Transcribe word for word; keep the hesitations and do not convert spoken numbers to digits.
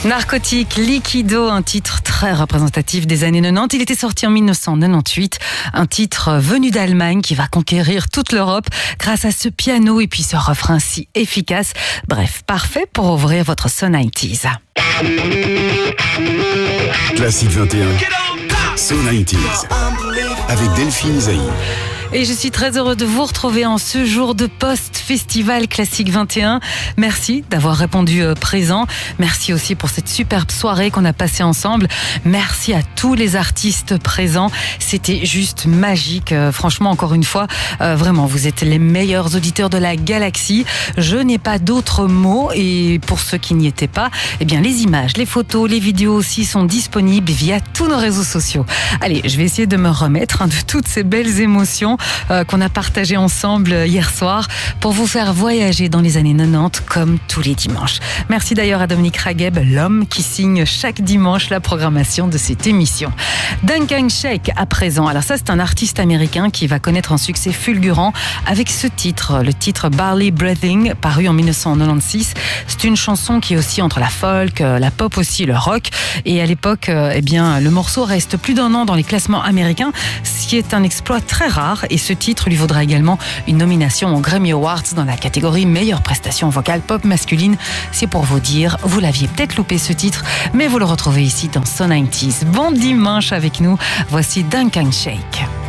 Narcotique, Liquido, un titre très représentatif des années quatre-vingt-dix. Il était sorti en dix-neuf cent quatre-vingt-dix. Un titre venu d'Allemagne qui va conquérir toute l'Europe grâce à ce piano et puis ce refrain si efficace. Bref, parfait pour ouvrir votre So quatre-vingt-dix. Classique vingt et un, So quatre-vingt-dix, avec Delphine Isaïe. Et je suis très heureux de vous retrouver en ce jour de post-festival Classique vingt et un. Merci d'avoir répondu présent. Merci aussi pour cette superbe soirée qu'on a passée ensemble. Merci à tous les artistes présents. C'était juste magique. Euh, franchement, encore une fois, euh, vraiment, vous êtes les meilleurs auditeurs de la galaxie. Je n'ai pas d'autres mots. Et pour ceux qui n'y étaient pas, eh bien, les images, les photos, les vidéos aussi sont disponibles via tous nos réseaux sociaux. Allez, je vais essayer de me remettre hein, de toutes ces belles émotions Euh, qu'on a partagé ensemble hier soir pour vous faire voyager dans les années quatre-vingt-dix comme tous les dimanches. Merci d'ailleurs à Dominique Ragheb, l'homme qui signe chaque dimanche la programmation de cette émission. Duncan Sheik à présent. Alors ça, c'est un artiste américain qui va connaître un succès fulgurant avec ce titre, le titre Barley Breathing, paru en dix-neuf cent quatre-vingt-seize. C'est une chanson qui est aussi entre la folk, la pop aussi, le rock. Et à l'époque, euh, eh bien, le morceau reste plus d'un an dans les classements américains, ce qui est un exploit très rare. Et ce titre lui vaudra également une nomination aux Grammy Awards dans la catégorie meilleure prestation vocale pop masculine. C'est pour vous dire, vous l'aviez peut-être loupé ce titre, mais vous le retrouvez ici dans So quatre-vingt-dix. Bon dimanche avec nous, voici Duncan Sheik.